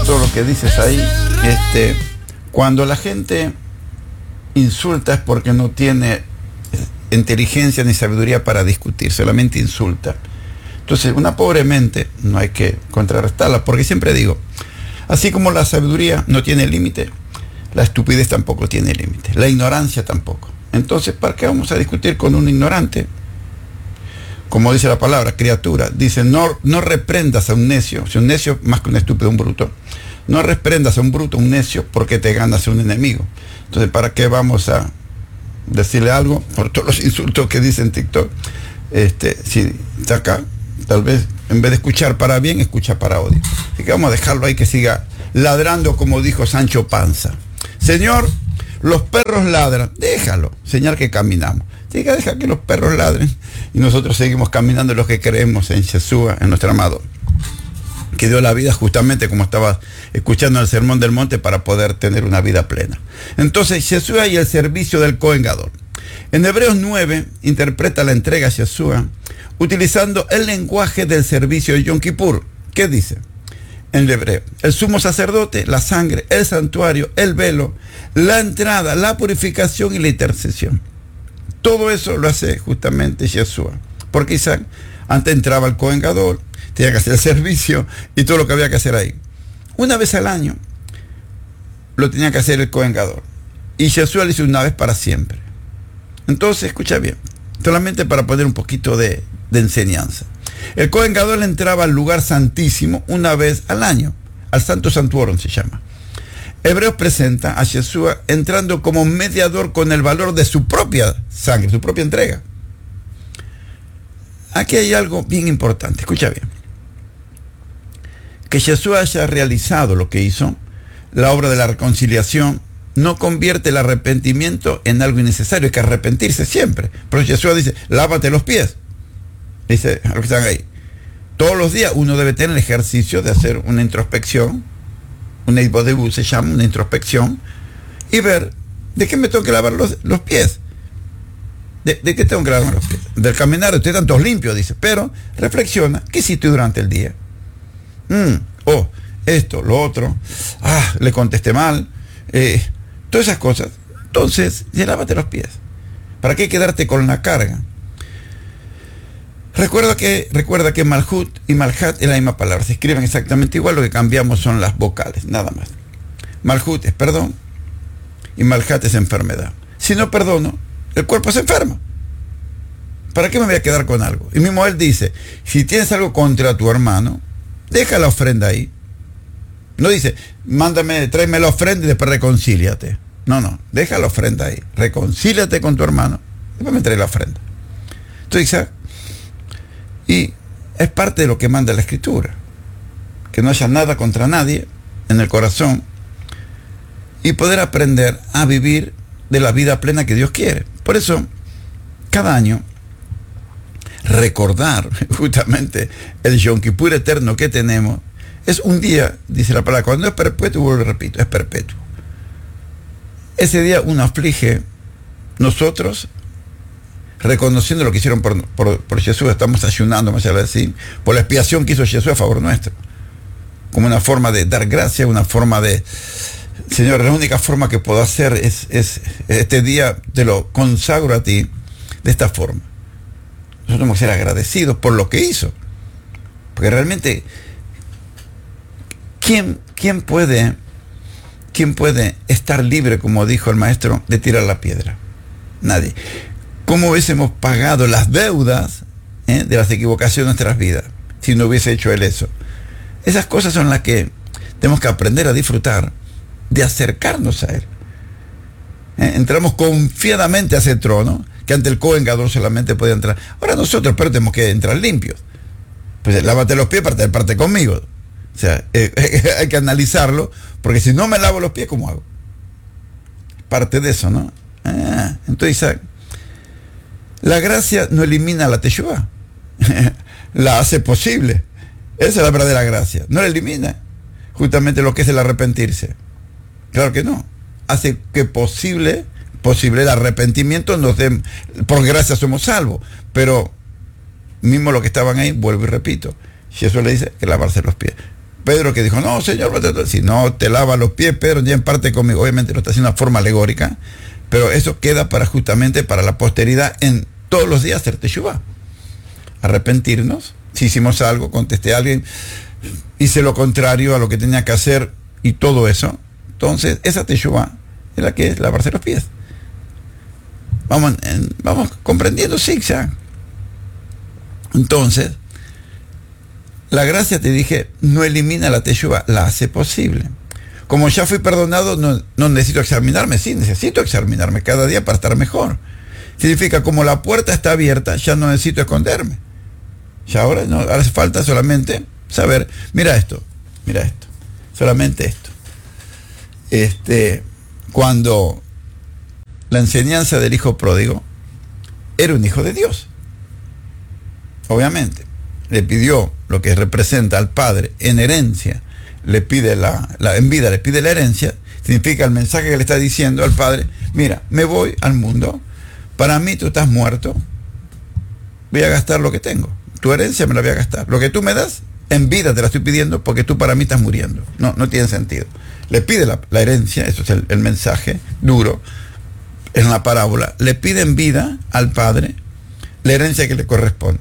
todo lo que dices ahí. Cuando la gente insulta es porque no tiene inteligencia ni sabiduría para discutir, solamente insulta. Entonces, una pobre mente no hay que contrarrestarla, porque siempre digo, así como la sabiduría no tiene límite, la estupidez tampoco tiene límite, la ignorancia tampoco. Entonces, ¿para qué vamos a discutir con un ignorante? Como dice la palabra, criatura, dice, no reprendas a un necio, si un necio más que un estúpido, un bruto, no reprendas a un bruto, un necio, porque te ganas a un enemigo. Entonces, ¿para qué vamos a decirle algo por todos los insultos que dice en TikTok? Si está acá, tal vez en vez de escuchar para bien, escucha para odio. Así que vamos a dejarlo ahí que siga ladrando, como dijo Sancho Panza. Señor, los perros ladran, déjalo, señal que caminamos. Así que deja que los perros ladren y nosotros seguimos caminando los que creemos en Yeshua, en nuestro amado, que dio la vida justamente como estaba escuchando el Sermón del Monte para poder tener una vida plena. Entonces, Yeshua y el servicio del Cohen Gadol. En Hebreos 9 interpreta la entrega a Yeshua utilizando el lenguaje del servicio de Yom Kippur. ¿Qué dice? En hebreo, el sumo sacerdote, la sangre, el santuario, el velo, la entrada, la purificación y la intercesión. Todo eso lo hace justamente Yeshua. Porque Isaac, antes entraba el Cohen Gadol, tenía que hacer el servicio y todo lo que había que hacer ahí. Una vez al año lo tenía que hacer el Cohen Gadol. Y Yeshua lo hizo una vez para siempre. Entonces, escucha bien, solamente para poner un poquito de enseñanza. El Cohen Gadol entraba al lugar santísimo una vez al año, al Santo Santuorum se llama. Hebreos presenta a Yeshua entrando como mediador con el valor de su propia sangre, su propia entrega. Aquí hay algo bien importante, escucha bien. Que Yeshua haya realizado lo que hizo, la obra de la reconciliación, no convierte el arrepentimiento en algo innecesario, hay que arrepentirse siempre. Pero Yeshua dice, lávate los pies. Dice a los que están ahí. Todos los días uno debe tener el ejercicio de hacer una introspección, una hipodebu se llama, una introspección, y ver de qué me tengo que lavar los pies. ¿De qué tengo que lavar los pies? Del caminar, estoy tantos limpios, dice, pero reflexiona, ¿qué hiciste durante el día? Esto, lo otro, le contesté mal, todas esas cosas. Entonces, ya lávate los pies. ¿Para qué quedarte con la carga? Recuerda que Malhut y Malhat es la misma palabra, se escriben exactamente igual, lo que cambiamos son las vocales, nada más. Malhut es perdón y Malhat es enfermedad. Si no perdono, el cuerpo se enferma. ¿Para qué me voy a quedar con algo? Y mismo él dice, si tienes algo contra tu hermano, deja la ofrenda ahí. No dice, tráeme la ofrenda y después reconcíliate. No, deja la ofrenda ahí, reconcíliate con tu hermano, después me trae la ofrenda. Entonces, y es parte de lo que manda la Escritura, que no haya nada contra nadie en el corazón y poder aprender a vivir de la vida plena que Dios quiere. Por eso, cada año, recordar justamente el Yom Kippur eterno que tenemos, es un día, dice la palabra, cuando es perpetuo, vuelvo y repito, es perpetuo. Ese día uno aflige, nosotros, reconociendo lo que hicieron por Jesús, estamos ayunando, más allá de decir, por la expiación que hizo Jesús a favor nuestro, como una forma de dar gracia, una forma de, Señor, la única forma que puedo hacer es este día te lo consagro a ti de esta forma. Nosotros tenemos que ser agradecidos por lo que hizo, porque realmente ¿quién puede estar libre, como dijo el maestro, de tirar la piedra? Nadie. ¿Cómo hubiésemos pagado las deudas de las equivocaciones de nuestras vidas si no hubiese hecho él eso? Esas cosas son las que tenemos que aprender a disfrutar, de acercarnos a él. Entramos confiadamente a ese trono, que ante el Cohen Gadol solamente podía entrar. Ahora nosotros, pero tenemos que entrar limpios. Pues lávate los pies, parte conmigo. O sea, hay que analizarlo, porque si no me lavo los pies, ¿cómo hago? Parte de eso, ¿no? Entonces, la gracia no elimina la teshuva, la hace posible. Esa es la verdadera gracia. No la elimina justamente lo que es el arrepentirse. Claro que no. Hace que posible el arrepentimiento nos dé, por gracia somos salvos. Pero mismo los que estaban ahí, vuelvo y repito, Jesús le dice que lavarse los pies. Pedro que dijo, no, Señor, si no te lava los pies, Pedro, ya en parte conmigo. Obviamente lo está haciendo de una forma alegórica, pero eso queda para justamente para la posteridad en todos los días hacer teshuvá. Arrepentirnos. Si hicimos algo, contesté a alguien, hice lo contrario a lo que tenía que hacer y todo eso. Entonces, esa teshuvá es la que es lavarse los pies. Vamos comprendiendo zigzag. Entonces, la gracia, te dije, no elimina la teshuvá, la hace posible. Como ya fui perdonado, no necesito examinarme. Sí, necesito examinarme cada día para estar mejor. Significa, como la puerta está abierta, ya no necesito esconderme. Ya ahora no hace falta solamente saber, mira esto, solamente esto. Cuando la enseñanza del hijo pródigo era un hijo de Dios, obviamente, le pidió lo que representa al padre en herencia, le pide en vida le pide la herencia, significa el mensaje que le está diciendo al padre, mira, me voy al mundo, para mí tú estás muerto, voy a gastar lo que tengo, tu herencia me la voy a gastar, lo que tú me das, en vida te la estoy pidiendo porque tú para mí estás muriendo, no tiene sentido. Le pide la herencia, eso es el mensaje duro, en la parábola, le pide en vida al padre la herencia que le corresponde.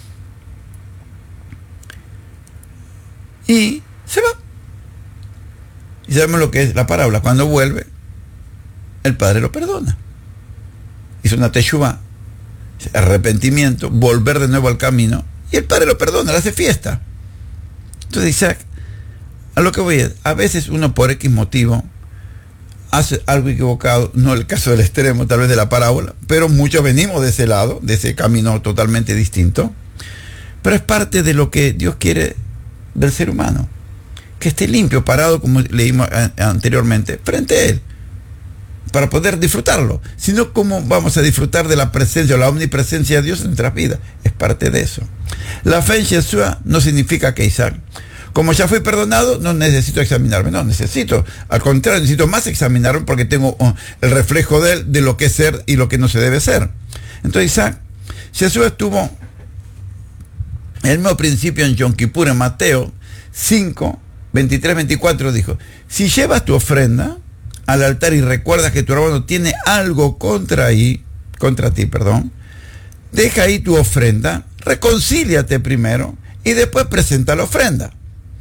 Y se va. Y sabemos lo que es la parábola. Cuando vuelve, el padre lo perdona. Hizo una teshuvá, arrepentimiento, volver de nuevo al camino, y el padre lo perdona, le hace fiesta. Entonces, Isaac, a lo que voy es, a veces uno por X motivo hace algo equivocado, no el caso del extremo, tal vez de la parábola, pero muchos venimos de ese lado, de ese camino totalmente distinto, pero es parte de lo que Dios quiere del ser humano, que esté limpio, parado, como leímos anteriormente, frente a Él, para poder disfrutarlo. Si no, ¿cómo vamos a disfrutar de la presencia o la omnipresencia de Dios en nuestras vidas? Es parte de eso. La fe en Yeshua no significa que Isaac, como ya fui perdonado, no necesito examinarme, no necesito, al contrario, necesito más examinarme porque tengo el reflejo de Él, de lo que es ser y lo que no se debe ser. Entonces, Isaac, Jesús estuvo el mismo principio en Yom Kippur, en Mateo 5, 23, 24, dijo, si llevas tu ofrenda al altar y recuerdas que tu hermano tiene algo contra ti, deja ahí tu ofrenda, reconcíliate primero y después presenta la ofrenda.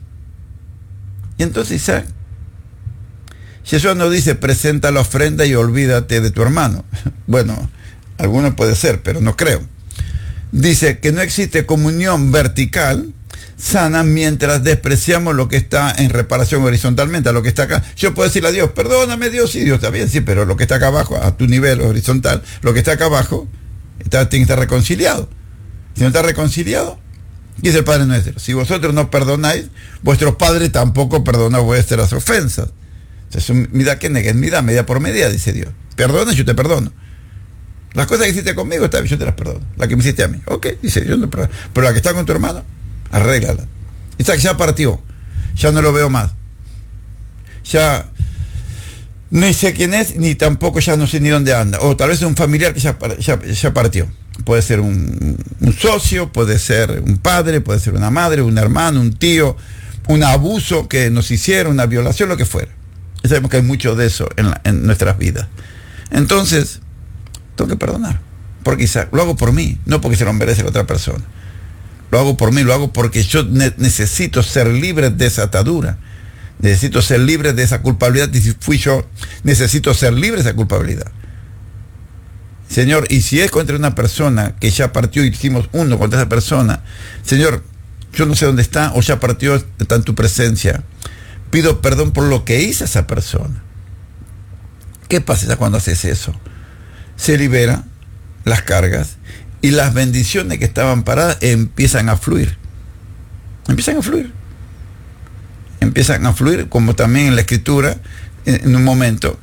Y entonces, Isaac, Jesús no dice presenta la ofrenda y olvídate de tu hermano. Bueno, alguno puede ser, pero no creo. Dice que no existe comunión vertical sana mientras despreciamos lo que está en reparación horizontalmente, a lo que está acá. Yo puedo decirle a Dios, perdóname Dios, sí, Dios está bien, sí, pero lo que está acá abajo, a tu nivel horizontal, lo que está acá abajo, tiene que estar reconciliado. Si no está reconciliado, dice el Padre nuestro, si vosotros no perdonáis, vuestro Padre tampoco perdona vuestras ofensas. Entonces, mira que negues, medida por medida, dice Dios. Perdona, yo te perdono. Las cosas que hiciste conmigo, está bien, yo te las perdono. La que me hiciste a mí, ok, dice, yo no perdono. Pero la que está con tu hermano, arréglala. Isaac ya partió, ya no lo veo más. Ya no sé quién es, ni tampoco ya no sé ni dónde anda. O tal vez es un familiar que ya partió. Puede ser un socio, puede ser un padre, puede ser una madre, un hermano, un tío, un abuso que nos hicieron, una violación, lo que fuera. Y sabemos que hay mucho de eso en nuestras vidas. Entonces, tengo que perdonar. Porque Isaac, lo hago por mí, no porque se lo merece la otra persona. Lo hago por mí, lo hago porque yo necesito ser libre de esa atadura. Necesito ser libre de esa culpabilidad. Y si fui yo, necesito ser libre de esa culpabilidad. Señor, y si es contra una persona que ya partió y hicimos uno contra esa persona, Señor, yo no sé dónde está o ya partió, está en tu presencia. Pido perdón por lo que hice a esa persona. ¿Qué pasa cuando haces eso? Se libera las cargas y las bendiciones que estaban paradas empiezan a fluir. Empiezan a fluir. Empiezan a fluir, como también en la Escritura, en un momento,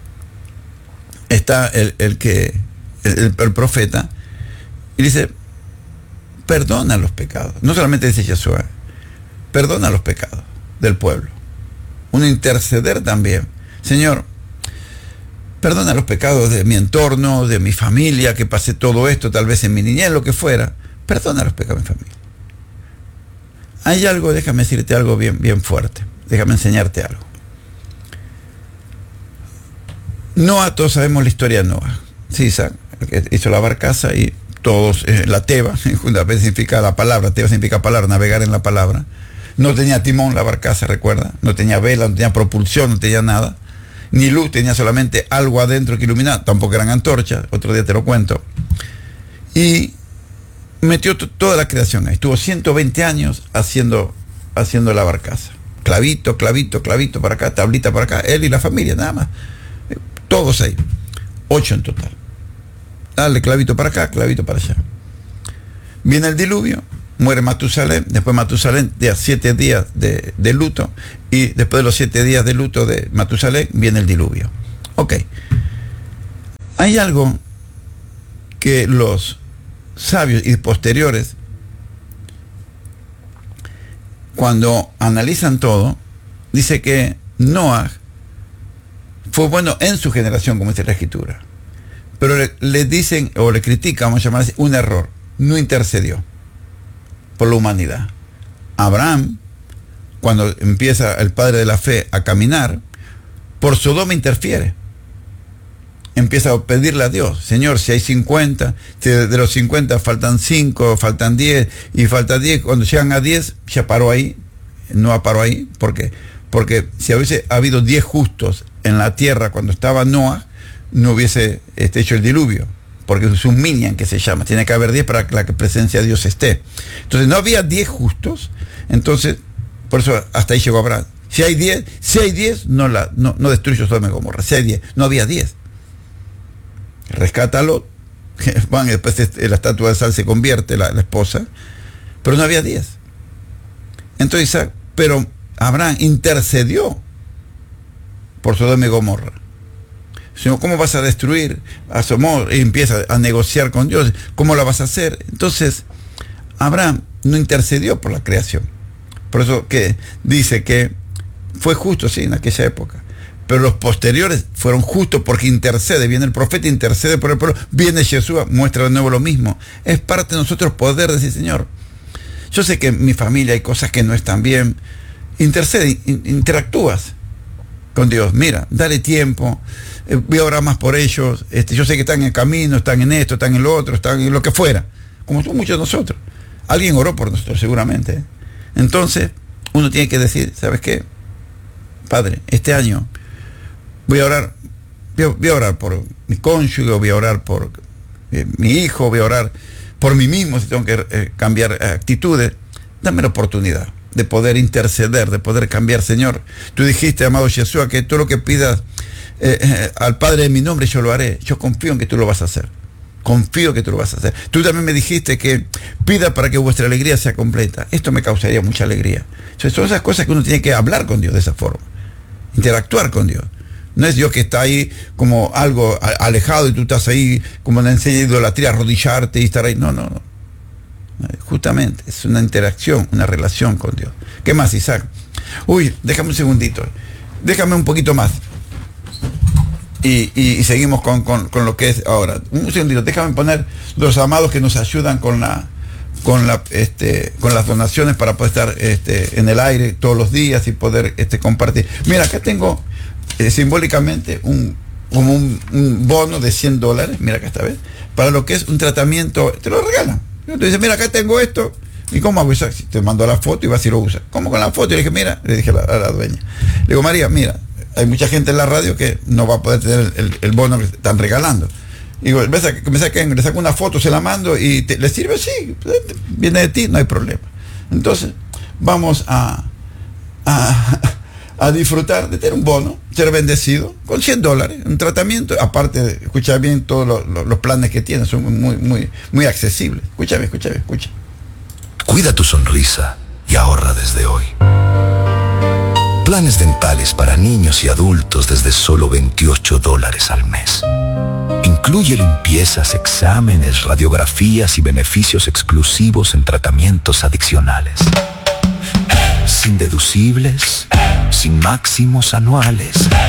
está el profeta, y dice, perdona los pecados. No solamente dice Yeshua, perdona los pecados del pueblo. Un interceder también. Señor, perdona los pecados de mi entorno, de mi familia, que pasé todo esto, tal vez en mi niñez, lo que fuera. Perdona los pecados de mi familia. Hay algo, déjame decirte algo bien fuerte. Déjame enseñarte algo. Noah, todos sabemos la historia de Noah. Sí, Isaac, que hizo la barcaza y todos, la teba, significa la palabra, teba significa palabra, navegar en la palabra. No tenía timón la barcaza, recuerda. No tenía vela, no tenía propulsión, no tenía nada. Ni luz, tenía solamente algo adentro que iluminaba. Tampoco eran antorchas, otro día te lo cuento. Y metió toda la creación ahí. Estuvo 120 años haciendo la barcaza. Clavito para acá, tablita para acá. Él y la familia, nada más. Todos ahí. 8 en total. Dale, clavito para acá, clavito para allá. Viene el diluvio, muere Matusalén. Después Matusalén, 7 días de luto. Y después de los 7 días de luto de Matusalén, viene el diluvio. Ok. Hay algo que los sabios y posteriores, cuando analizan todo, dice que Noah fue bueno en su generación, como dice la Escritura, pero le dicen, o le critican, vamos a llamar así, un error: no intercedió por la humanidad. Abraham, cuando empieza el padre de la fe a caminar, por Sodoma interfiere. Empieza a pedirle a Dios: Señor, si hay 50, si de los 50 faltan 5, faltan 10 y falta 10, cuando llegan a 10, ya paró ahí. No paró ahí. ¿Por qué? Porque si hubiese habido 10 justos en la tierra cuando estaba Noah, no hubiese hecho el diluvio, porque es un minyan que se llama. Tiene que haber 10 para que la presencia de Dios esté. Entonces no había 10 justos, entonces por eso hasta ahí llegó Abraham. Si hay 10, no destruye Sodoma y Gomorra. Si hay 10, no había 10. Rescátalo, van, después la estatua de sal se convierte, la esposa, pero no había 10. Entonces, pero Abraham intercedió por Sodoma y Gomorra. Señor, ¿cómo vas a destruir a Sodoma? Y empieza a negociar con Dios. ¿Cómo lo vas a hacer? Entonces, Abraham no intercedió por la creación. Por eso que dice que fue justo, sí, en aquella época. Pero los posteriores fueron justos porque intercede. Viene el profeta, intercede por el pueblo. Viene Jesús, muestra de nuevo lo mismo. Es parte de nosotros poder decir: Señor, yo sé que en mi familia hay cosas que no están bien. Intercede, interactúas con Dios. Mira, dale tiempo. Voy a orar más por ellos. Yo sé que están en el camino, están en esto, están en lo otro, están en lo que fuera. Como muchos de nosotros. Alguien oró por nosotros, seguramente. Entonces, uno tiene que decir: ¿sabes qué? Padre, este año voy a orar por mi cónyuge, voy a orar por mi hijo, voy a orar por mí mismo si tengo que cambiar actitudes. Dame la oportunidad de poder interceder, de poder cambiar, Señor. Tú dijiste, amado Jesús, que todo lo que pidas al Padre en mi nombre, yo lo haré. Yo confío en que tú lo vas a hacer. Confío que tú lo vas a hacer. Tú también me dijiste que pida para que vuestra alegría sea completa. Esto me causaría mucha alegría. Entonces, son esas cosas que uno tiene que hablar con Dios de esa forma. Interactuar con Dios. No es Dios que está ahí como algo alejado y tú estás ahí como en la enseña de idolatría, arrodillarte y estar ahí. No. Justamente, es una interacción, una relación con Dios. ¿Qué más, Isaac? Uy, déjame un segundito. Déjame un poquito más. Y seguimos con lo que es ahora. Un segundito, déjame poner los amados que nos ayudan con las donaciones para poder estar en el aire todos los días y poder compartir. Mira, acá tengo simbólicamente un bono de $100, mira acá esta vez, para lo que es un tratamiento, te lo regalan. Te dice: mira, acá tengo esto. ¿Y cómo hago eso? Te mandó la foto y vas y lo usas. ¿Cómo con la foto? Y le dije: mira, le dije a la dueña. Le digo: María, mira, hay mucha gente en la radio que no va a poder tener el bono que están regalando. Y digo: le saco una foto, se la mando y ¿le sirve? Sí, viene de ti, no hay problema. Entonces, vamos a disfrutar de tener un bono, ser bendecido con $100, un tratamiento, aparte de, escucha bien todos los planes que tiene, son muy accesibles. Escucha. Cuida tu sonrisa y ahorra desde hoy. Planes dentales para niños y adultos desde solo $28 al mes. Incluye limpiezas, exámenes, radiografías y beneficios exclusivos en tratamientos adicionales. Sin deducibles, sin máximos anuales,